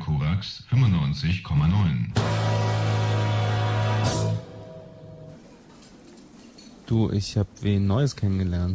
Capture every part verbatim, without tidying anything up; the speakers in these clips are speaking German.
Korax fünfundneunzig Komma neun. Du, ich hab wen Neues kennengelernt.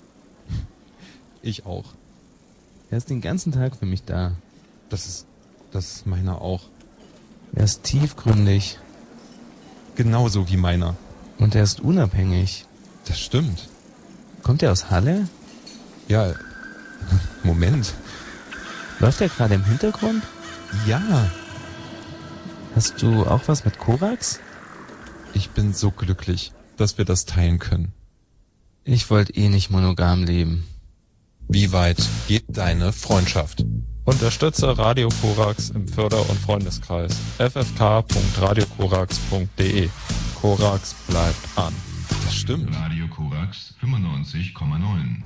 Ich auch. Er ist den ganzen Tag für mich da. Das ist, das ist meiner auch. Er ist tiefgründig. Genauso wie meiner. Und er ist unabhängig. Das stimmt. Kommt er aus Halle? Ja, Moment. Läuft er gerade im Hintergrund? Ja. Hast du auch was mit Korax? Ich bin so glücklich, dass wir das teilen können. Ich wollte eh nicht monogam leben. Wie weit geht deine Freundschaft? Unterstütze Radio Korax im Förder- und Freundeskreis. f f k punkt radio korax punkt d e. Korax bleibt an. Das stimmt. Radio Korax fünfundneunzig Komma neun.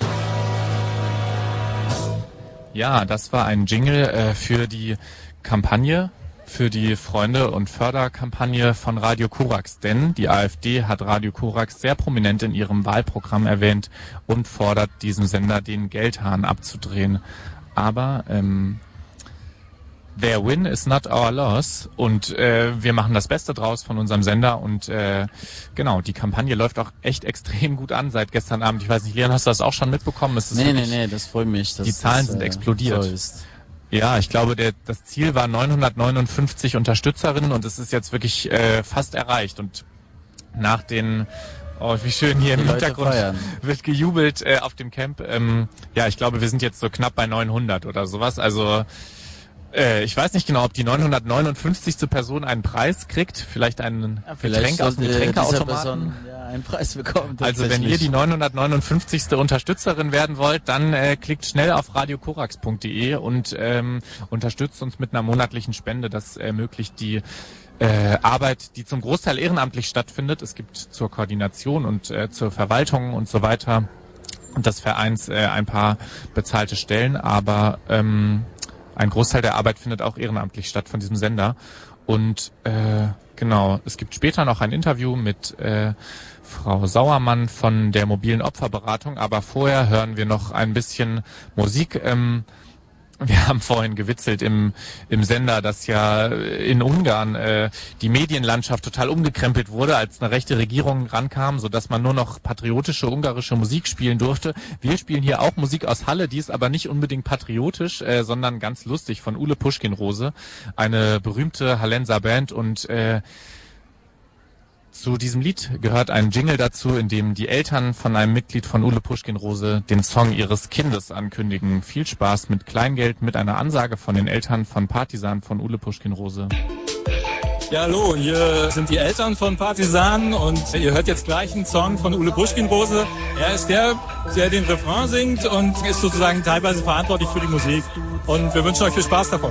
Ja, das war ein Jingle äh, für die Kampagne, für die Freunde- und Förderkampagne von Radio Korax. Denn die AfD hat Radio Korax sehr prominent in ihrem Wahlprogramm erwähnt und fordert diesem Sender den Geldhahn abzudrehen. Aber ähm, their win is not our loss und äh, wir machen das Beste draus von unserem Sender und äh, genau, die Kampagne läuft auch echt extrem gut an seit gestern Abend. Ich weiß nicht, Leon, hast du das auch schon mitbekommen? Es ist nee, nee, nee, das freut mich. Dass die Zahlen das, sind äh, explodiert. So ist. Ja, ich glaube, der, das Ziel war neunhundertneunundfünfzig Unterstützerinnen und es ist jetzt wirklich äh, fast erreicht. Und nach den, oh, wie schön hier Die im Leute Hintergrund feiern. wird gejubelt äh, auf dem Camp. Ähm, ja, ich glaube, wir sind jetzt so knapp bei neunhundert oder sowas. Also äh, ich weiß nicht genau, ob die neunhundertneunundfünfzigste Person einen Preis kriegt, vielleicht einen Ja, Getränk aus dem sollte diese Getränkeautomaten. Person, ja, einen Preis bekommen. Also wenn ihr die neunhundertneunundfünfzigste Unterstützerin werden wollt, dann äh, klickt schnell auf radio korax punkt d e und ähm, unterstützt uns mit einer monatlichen Spende. Das ermöglicht die äh, Arbeit, die zum Großteil ehrenamtlich stattfindet. Es gibt zur Koordination und äh, zur Verwaltung und so weiter und des Vereins äh, ein paar bezahlte Stellen, aber ähm, ein Großteil der Arbeit findet auch ehrenamtlich statt von diesem Sender. Und äh, genau, es gibt später noch ein Interview mit äh, Frau Sauermann von der mobilen Opferberatung, aber vorher hören wir noch ein bisschen Musik. Ähm, wir haben vorhin gewitzelt im im Sender, dass ja in Ungarn äh, die Medienlandschaft total umgekrempelt wurde, als eine rechte Regierung rankam, so dass man nur noch patriotische ungarische Musik spielen durfte. Wir spielen hier auch Musik aus Halle, die ist aber nicht unbedingt patriotisch, äh, sondern ganz lustig von Ule Puschkin-Rose, eine berühmte Hallenser Band und äh, zu diesem Lied gehört ein Jingle dazu, in dem die Eltern von einem Mitglied von Ule Puschkin-Rose den Song ihres Kindes ankündigen. Viel Spaß mit Kleingeld, mit einer Ansage von den Eltern von Partisan von Ule Puschkin-Rose. Ja, hallo, hier sind die Eltern von Partisan und ihr hört jetzt gleich einen Song von Ule Puschkin-Rose. Er ist der, der den Refrain singt und ist sozusagen teilweise verantwortlich für die Musik. Und wir wünschen euch viel Spaß davon.